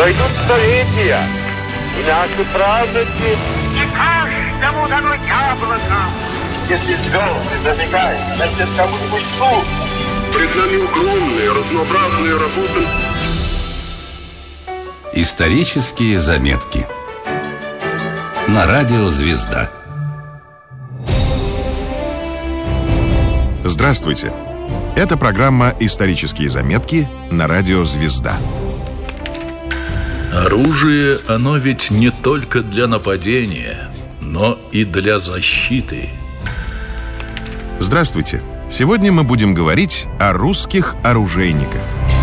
Пройдут столетия, и наши праздники... Не каждому дано яблоко. Если звезды забегают, значит, кому-нибудь суд. Пред нами огромные, разнообразные работы. Исторические заметки на радио «Звезда». Здравствуйте! Это программа «Исторические заметки» на радио «Звезда». Оружие, оно ведь не только для нападения, но и для защиты. Здравствуйте! Сегодня мы будем говорить о русских оружейниках.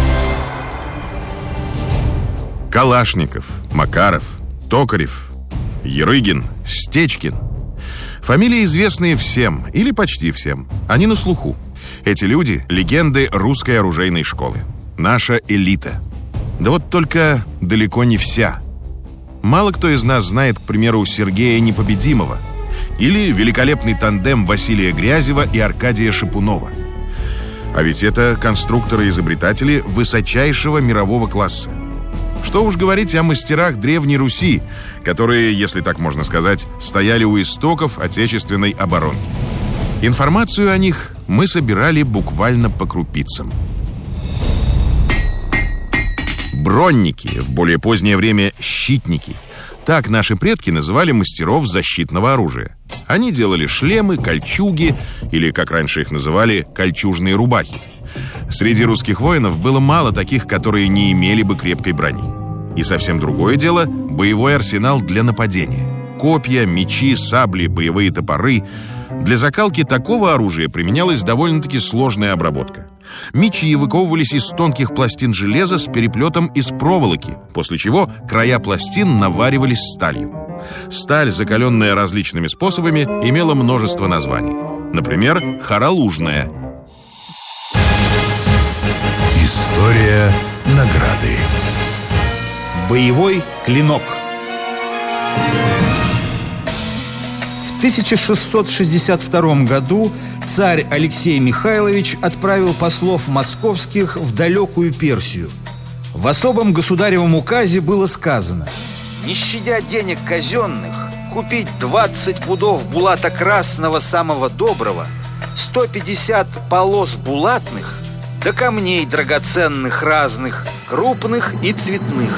Калашников, Макаров, Токарев, Ерыгин, Стечкин. Фамилии известные всем, или почти всем. Они на слуху. Эти люди – легенды русской оружейной школы. Наша элита. Да вот только далеко не вся. Мало кто из нас знает, к примеру, Сергея Непобедимого или великолепный тандем Василия Грязева и Аркадия Шипунова. А ведь это конструкторы-изобретатели высочайшего мирового класса. Что уж говорить о мастерах Древней Руси, которые, если так можно сказать, стояли у истоков отечественной оборонки. Информацию о них мы собирали буквально по крупицам. Бронники, в более позднее время щитники. Так наши предки называли мастеров защитного оружия. Они делали шлемы, кольчуги, или, как раньше их называли, кольчужные рубахи. Среди русских воинов было мало таких, которые не имели бы крепкой брони. И совсем другое дело – боевой арсенал для нападения. Копья, мечи, сабли, боевые топоры. Для закалки такого оружия применялась довольно-таки сложная обработка. Мечи выковывались из тонких пластин железа с переплетом из проволоки, после чего края пластин наваривались сталью. Сталь, закаленная различными способами, имела множество названий. Например, хоролужная. История награды. Боевой клинок. В 1662 году царь Алексей Михайлович отправил послов московских в далекую Персию. В особом государевом указе было сказано: не щадя денег казенных, купить 20 пудов булата красного самого доброго, 150 полос булатных, да камней драгоценных разных, крупных и цветных.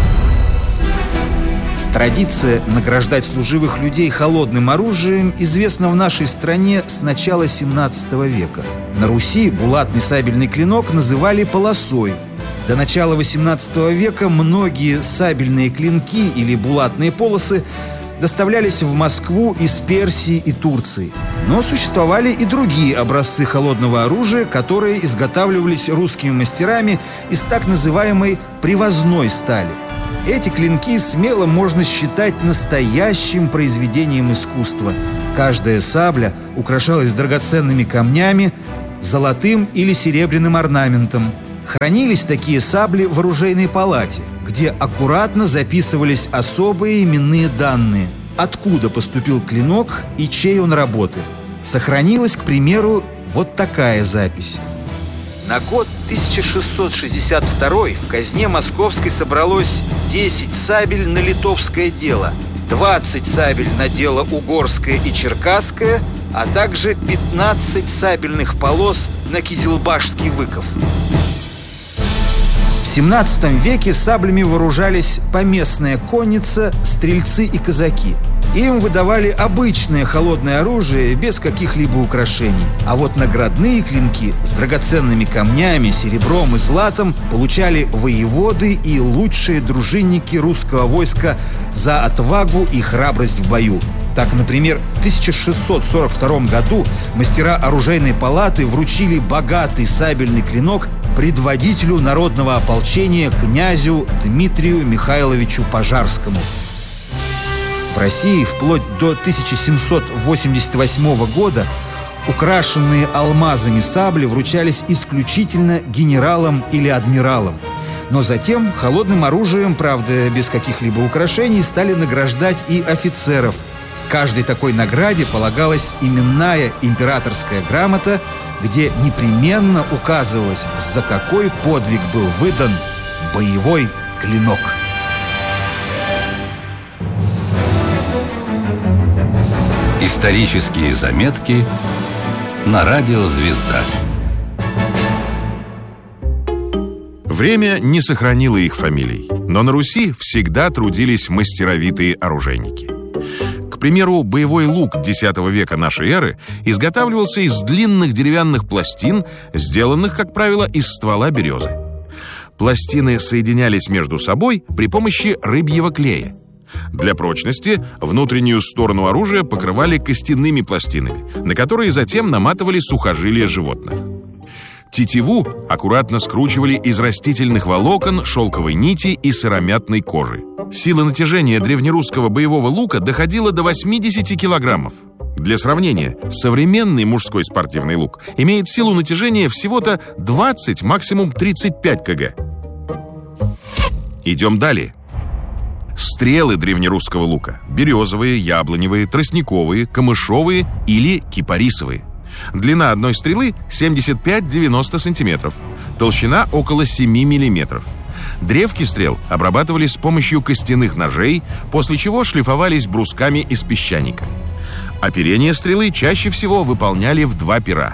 Традиция награждать служивых людей холодным оружием известна в нашей стране с начала 17 века. На Руси булатный сабельный клинок называли полосой. До начала 18 века многие сабельные клинки или булатные полосы доставлялись в Москву из Персии и Турции. Но существовали и другие образцы холодного оружия, которые изготавливались русскими мастерами из так называемой привозной стали. Эти клинки смело можно считать настоящим произведением искусства. Каждая сабля украшалась драгоценными камнями, золотым или серебряным орнаментом. Хранились такие сабли в оружейной палате, где аккуратно записывались особые именные данные: откуда поступил клинок и чей он работы. Сохранилась, к примеру, вот такая запись. На год 1662 в казне московской собралось 10 сабель на литовское дело, 20 сабель на дело угорское и черкасское, а также 15 сабельных полос на кизилбашский выков. В 17 веке саблями вооружались поместная конница, стрельцы и казаки. Им выдавали обычное холодное оружие без каких-либо украшений. А вот наградные клинки с драгоценными камнями, серебром и златом получали воеводы и лучшие дружинники русского войска за отвагу и храбрость в бою. Так, например, в 1642 году мастера оружейной палаты вручили богатый сабельный клинок предводителю народного ополчения князю Дмитрию Михайловичу Пожарскому. В России вплоть до 1788 года украшенные алмазами сабли вручались исключительно генералам или адмиралам. Но затем холодным оружием, правда, без каких-либо украшений, стали награждать и офицеров. Каждой такой награде полагалась именная императорская грамота, где непременно указывалось, за какой подвиг был выдан боевой клинок. Исторические заметки на радио «Звезда». Время не сохранило их фамилий, но на Руси всегда трудились мастеровитые оружейники. К примеру, боевой лук X века нашей эры изготавливался из длинных деревянных пластин, сделанных, как правило, из ствола березы. Пластины соединялись между собой при помощи рыбьего клея. Для прочности внутреннюю сторону оружия покрывали костяными пластинами, на которые затем наматывали сухожилия животных. Тетиву аккуратно скручивали из растительных волокон, шелковой нити и сыромятной кожи. Сила натяжения древнерусского боевого лука доходила до 80 килограммов. Для сравнения, современный мужской спортивный лук имеет силу натяжения всего-то 20, максимум 35 кг. Идем далее. Стрелы древнерусского лука – березовые, яблоневые, тростниковые, камышовые или кипарисовые. Длина одной стрелы 75-90 сантиметров, толщина около 7 миллиметров. Древки стрел обрабатывали с помощью костяных ножей, после чего шлифовались брусками из песчаника. Оперение стрелы чаще всего выполняли в 2 пера.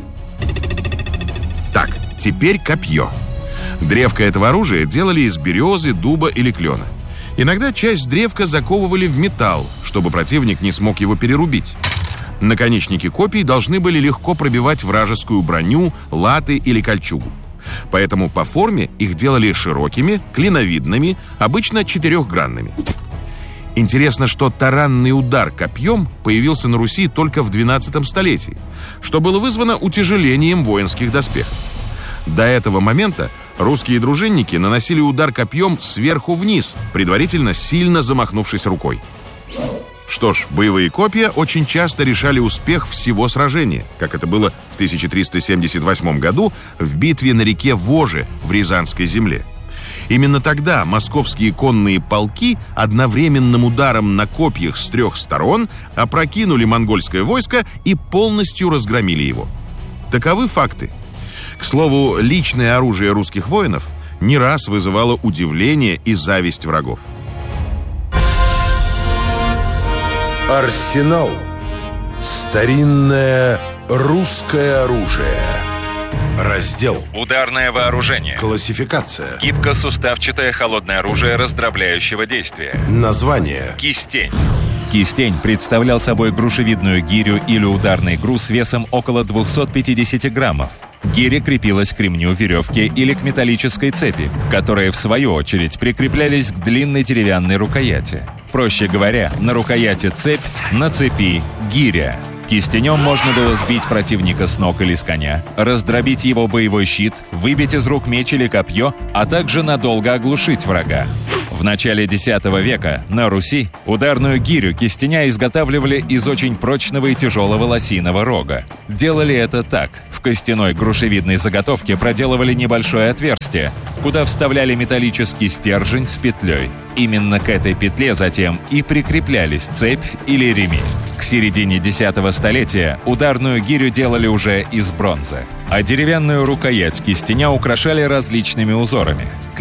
Так, теперь копье. Древко этого оружия делали из березы, дуба или клена. Иногда часть древка заковывали в металл, чтобы противник не смог его перерубить. Наконечники копий должны были легко пробивать вражескую броню, латы или кольчугу. Поэтому по форме их делали широкими, клиновидными, обычно 4-гранными. Интересно, что таранный удар копьем появился на Руси только в XII столетии, что было вызвано утяжелением воинских доспехов. До этого момента русские дружинники наносили удар копьем сверху вниз, предварительно сильно замахнувшись рукой. Что ж, боевые копья очень часто решали успех всего сражения, как это было в 1378 году в битве на реке Воже в Рязанской земле. Именно тогда московские конные полки одновременным ударом на копьях с 3 сторон опрокинули монгольское войско и полностью разгромили его. Таковы факты. К слову, личное оружие русских воинов не раз вызывало удивление и зависть врагов. Арсенал. Старинное русское оружие. Раздел. Ударное вооружение. Классификация. Гибко-суставчатое холодное оружие раздробляющего действия. Название. Кистень. Кистень представлял собой грушевидную гирю или ударный груз весом около 250 граммов. Гиря крепилась к ремню веревки или к металлической цепи, которые, в свою очередь, прикреплялись к длинной деревянной рукояти. Проще говоря, на рукояти цепь, на цепи гиря. Кистенем можно было сбить противника с ног или с коня, раздробить его боевой щит, выбить из рук меч или копье, а также надолго оглушить врага. В начале X века на Руси ударную гирю кистеня изготавливали из очень прочного и тяжелого лосиного рога. Делали это так. В костяной грушевидной заготовке проделывали небольшое отверстие, куда вставляли металлический стержень с петлей. Именно к этой петле затем и прикреплялись цепь или ремень. К середине X столетия ударную гирю делали уже из бронзы, а деревянную рукоять кистеня украшали различными узорами.